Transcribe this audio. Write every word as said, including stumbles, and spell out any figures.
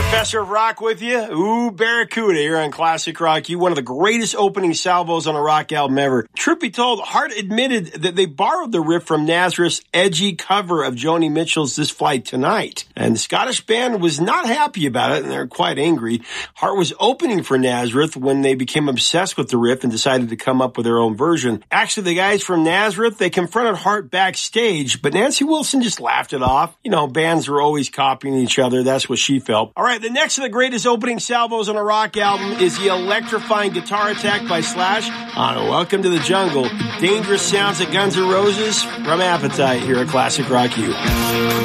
Professor of Rock with you. Ooh, Barracuda here on Classic Rock. You one of the greatest opening salvos on a rock album ever. Truth be told, Heart admitted that they borrowed the riff from Nazareth's edgy cover of Joni Mitchell's This Flight Tonight. And the Scottish band was not happy about it, and they're quite angry. Heart was opening for Nazareth when they became obsessed with the riff and decided to come up with their own version. Actually, the guys from Nazareth, they confronted Heart backstage, but Nancy Wilson just laughed it off. You know, bands are always copying each other. That's what she felt. All right, the next of the greatest opening salvos on a rock album is the electrifying guitar attack by Slash on Welcome to the Jungle. Dangerous sounds of Guns N' Roses from Appetite here at Classic Rock U.